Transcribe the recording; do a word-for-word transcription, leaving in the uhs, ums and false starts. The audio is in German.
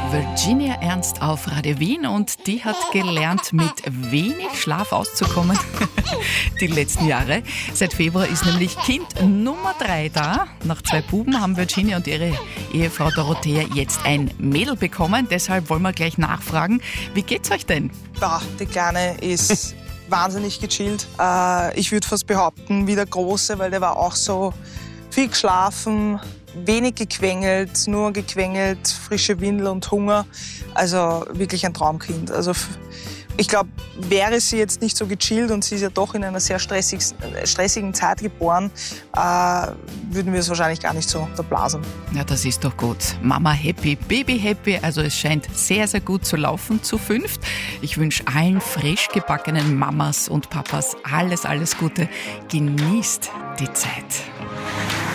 Virginia Ernst auf Radio Wien und die hat gelernt, mit wenig Schlaf auszukommen die letzten Jahre. Seit Februar ist nämlich Kind Nummer drei da. Nach zwei Buben haben Virginia und ihre Ehefrau Dorothea jetzt ein Mädel bekommen. Deshalb wollen wir gleich nachfragen, wie geht's euch denn? Ja, die Kleine ist wahnsinnig gechillt. Äh, ich würde fast behaupten, wie der Große, weil der war auch so viel geschlafen, wenig gequengelt, nur gequengelt, frische Windel und Hunger. Also wirklich ein Traumkind. Also ich glaube, wäre sie jetzt nicht so gechillt und sie ist ja doch in einer sehr stressig, stressigen Zeit geboren, äh, würden wir es wahrscheinlich gar nicht so verblasen. Ja, das ist doch gut. Mama happy, Baby happy. Also es scheint sehr, sehr gut zu laufen zu fünft. Ich wünsche allen frisch gebackenen Mamas und Papas alles, alles Gute. Genießt die Zeit.